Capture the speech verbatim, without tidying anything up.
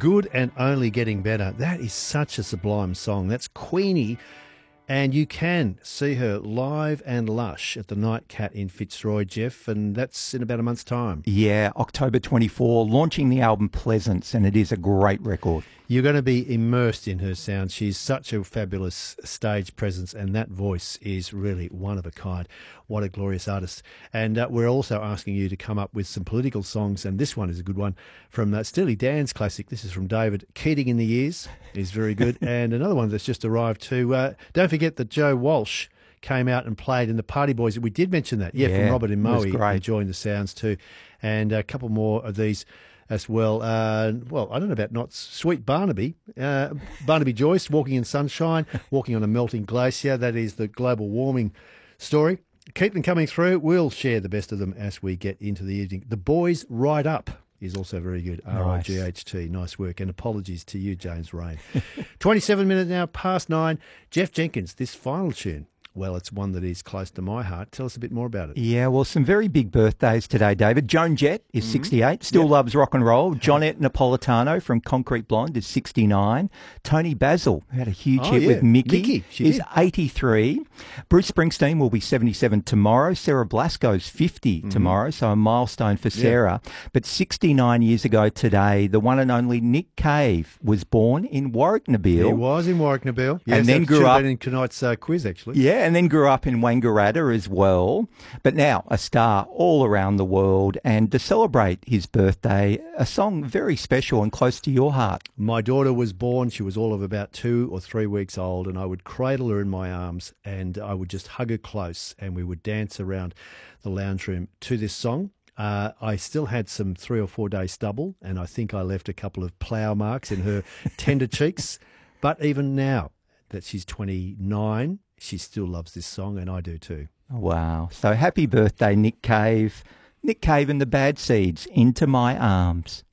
Good and Only Getting Better. That is such a sublime song. That's Queenie. And you can see her live and lush at the Night Cat in Fitzroy, Jeff, and that's in about a month's time. Yeah, October twenty-fourth, launching the album Pleasance, and it is a great record. You're going to be immersed in her sound. She's such a fabulous stage presence, and that voice is really one of a kind. What a glorious artist. And uh, we're also asking you to come up with some political songs, and this one is a good one from uh, Steely Dan's classic. This is from David. Keating in the Years is very good. And another one that's just arrived too. Uh, don't forget that Joe Walsh came out and played in the Party Boys. We did mention that, yeah, yeah from Robert and Moe, great. enjoying the sounds too. And a couple more of these as well. Uh, well, I don't know about not Sweet Barnaby. Uh, Barnaby Joyce, Walking in Sunshine, Walking on a Melting Glacier. That is the global warming story. Keep them coming through. We'll share the best of them as we get into the evening. The Boys Ride Up is also very good. R I G H T. Nice work. And apologies to you, James Rain. twenty-seven minutes now past nine. Jeff Jenkins, this final tune. Well, it's one that is close to my heart. Tell us a bit more about it. Yeah, well, some very big birthdays today, David. Joan Jett is mm-hmm. sixty-eight, still yep. loves rock and roll. Jonette Napolitano from Concrete Blonde is sixty-nine. Tony Basil, who had a huge oh, hit yeah. with Mickey, Mickey is did. eighty-three. Bruce Springsteen will be seventy-seven tomorrow. Sarah Blasco's fifty mm-hmm. tomorrow, so a milestone for Sarah. Yep. But sixty-nine years ago today, the one and only Nick Cave was born in Warwicknabeal. He was in Warwicknabeal. Yes, and then grew up in tonight's uh, quiz, actually. Yeah, and then grew up in Wangaratta as well. But now a star all around the world. And to celebrate his birthday, a song very special and close to your heart. My daughter was born. She was all of about two or three weeks old, and I would cradle her in my arms and I would just hug her close, and we would dance around the lounge room to this song. Uh, I still had some three or four day stubble, and I think I left a couple of plough marks in her tender cheeks. But even now that she's twenty-nine, she still loves this song, and I do too. Wow. So happy birthday, Nick Cave. Nick Cave and the Bad Seeds, Into My Arms.